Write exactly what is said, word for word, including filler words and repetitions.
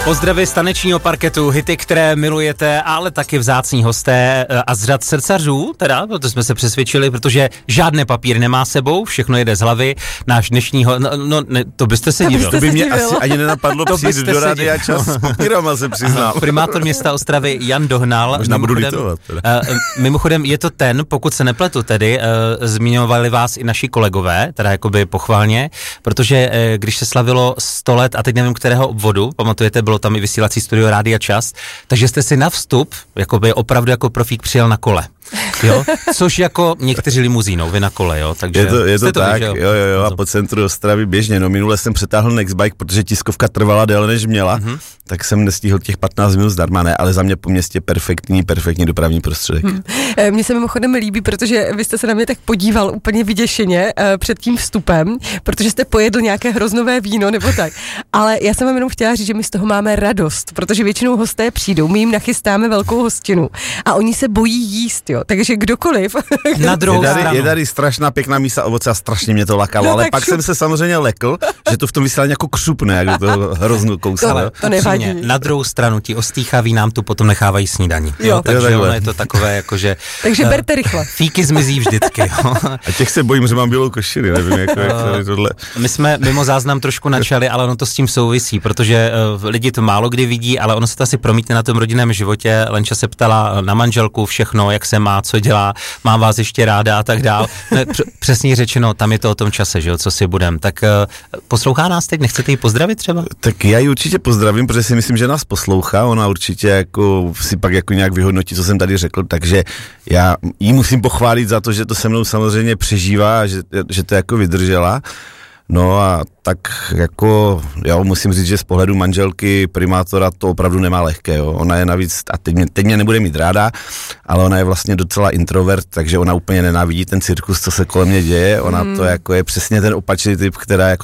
Pozdravy z tanečního parketu, hity, které milujete, ale taky vzácní hosté a z řad srdcařů, teda, to jsme se přesvědčili, protože žádný papír nemá sebou, všechno jede z hlavy. Náš dnešního, no, no ne, to byste se divil. To by mě asi ani nenapadlo přijít do Rádia Čas s papírama, se přiznám. Primátor města Ostravy Jan Dohnal. Možná budu litovat. Uh, mimochodem je to ten, pokud se nepletu tedy, uh, zmiňovali vás i naši kolegové, teda jakoby pochválně, protože uh, když se slavilo sto let, a teď nevím, kterého obvodu, pamatujete, bylo tam i vysílací studio Rádia Čas, takže jste si na vstup, jakoby opravdu jako profík přijel na kole. Jo? Což jako někteří limuzínou, vy na kole, jo? Takže je to, je to, to tak, víš, jo? jo, jo, jo, a po centru Ostravy běžně, no minule jsem přetáhl Nextbike, protože tiskovka trvala déle, než měla, mm-hmm. tak jsem nestihl těch patnáct minut zdarma, ne, ale za mě po městě perfektní, perfektní dopravní prostředek. Hmm. Mně se mimochodem líbí, protože vy jste se na mě tak podíval úplně vyděšeně uh, před tím vstupem, protože jste pojedl nějaké hroznové víno nebo tak, ale já jsem vám jenom chtěla říct, že my z toho máme radost, protože většinou hosté přijdou, my jim nachystáme velkou hostinu a oni se bojí jíst, jo, takže kdokoliv. Na druhou je, tady, stranu. je tady strašná pěkná mísa ovoce a strašně mě to lakalo, no, ale pak šup. jsem se samozřejmě lekl, že to v tom vysílání jako křupne, jak to hroznou kousal. To, to nevadí. Na druhou stranu, ti ostýchaví nám tu potom nechávají snídaní. Jo, jo, takže jo, ono je to takové, jakože... takže uh, berte rychle. Fíky zmizí vždycky, jo. A těch se bojím, že mám bílou košili, nevím, jak, jak to je tohle. My jsme mimo záznam trošku načali, ale ono to s tím souvisí, protože uh, lidi to málo kdy vidí, ale ono se to asi promítne na tom rodinném životě. Lenča se ptala na manželku všechno, jak se má, co dělá, má vás ještě ráda a tak dál. Přesně řečeno, tam je to o tom čase, že jo, co si budem. Tak uh, poslouchá nás teď, nechcete ji pozdravit třeba? Tak já ji určitě pozdravím, protože si myslím, že nás poslouchá, ona určitě jako si pak jako nějak vyhodnotí, co jsem tady řekl, takže já jí musím pochválit za to, že to se mnou samozřejmě přežívá a že, že to jako vydržela. No a tak jako, já musím říct, že z pohledu manželky primátora to opravdu nemá lehké, jo. Ona je navíc, a teď mě, teď mě nebude mít ráda, ale ona je vlastně docela introvert, takže ona úplně nenávidí ten cirkus, co se kolem mě děje, ona hmm. to jako je přesně ten opačný typ, která jako